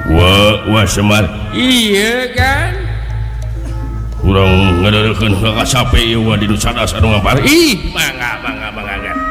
wah Semar iya kan kurang ngederekeun ka sape ieu di nu sadas anu ngampar ih mangga kan